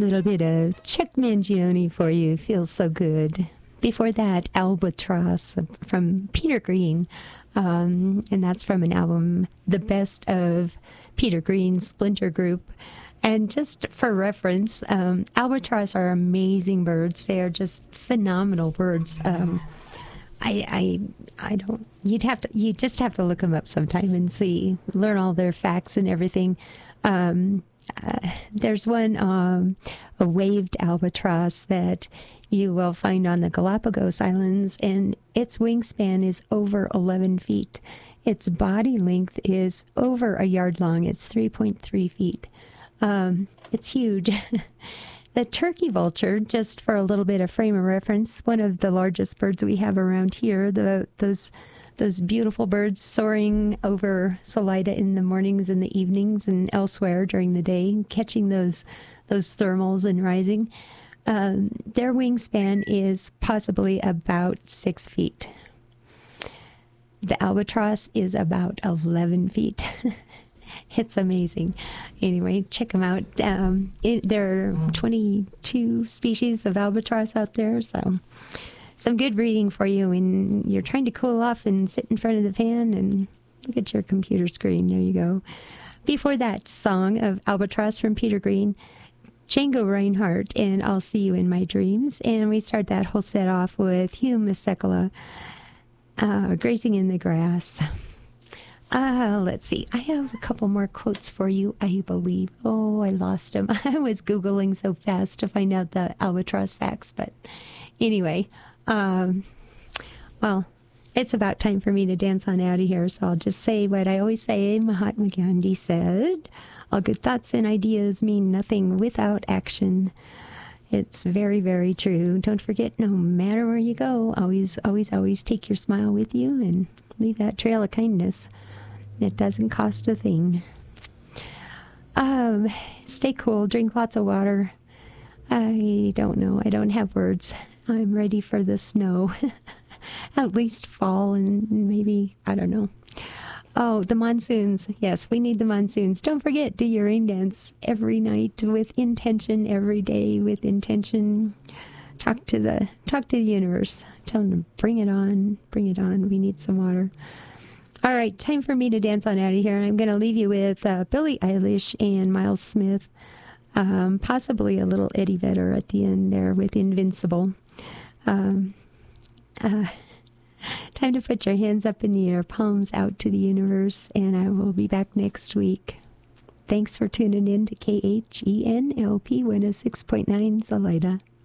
little bit of Chuck Mangione for you. Feels so good. Before that, Albatross from Peter Green. And that's from an album, The Best of Peter Green's Splinter Group. And just for reference, albatross are amazing birds. They are just phenomenal birds. I don't. You just have to look them up sometime and see, learn all their facts and everything. There's one, a waved albatross that you will find on the Galapagos Islands, and its wingspan is over 11 feet. Its body length is over a yard long. It's 3.3 feet. It's huge. The turkey vulture, just for a little bit of frame of reference, one of the largest birds we have around here, those beautiful birds soaring over Salida in the mornings and the evenings and elsewhere during the day, catching those thermals and rising. Their wingspan is possibly about 6 feet. The albatross is about 11 feet. It's amazing. Anyway, check them out. There are 22 species of albatross out there, so some good reading for you when you're trying to cool off and sit in front of the fan and look at your computer screen. There you go. Before that, Song of Albatross from Peter Green, Django Reinhardt, and I'll See You in My Dreams. And we start that whole set off with Hugh Masekela, Grazing in the Grass. Let's see. I have a couple more quotes for you, I believe. Oh, I lost them. I was Googling so fast to find out the albatross facts. But anyway, well, it's about time for me to dance on out of here. So I'll just say what I always say. Mahatma Gandhi said, all good thoughts and ideas mean nothing without action. It's very, very true. Don't forget, no matter where you go, always, always, always take your smile with you and leave that trail of kindness. It doesn't cost a thing. Stay cool. Drink lots of water. I don't know. I don't have words. I'm ready for the snow. At least fall and maybe, I don't know. Oh, the monsoons. Yes, we need the monsoons. Don't forget, do your rain dance every night with intention, every day with intention. Talk to the universe. Tell them to bring it on. Bring it on. We need some water. All right, time for me to dance on out of here. And I'm going to leave you with Billie Eilish and Miles Smith. Possibly a little Eddie Vedder at the end there with Invincible. Time to put your hands up in the air, palms out to the universe, and I will be back next week. Thanks for tuning in to KHENLP 106.9 Salida.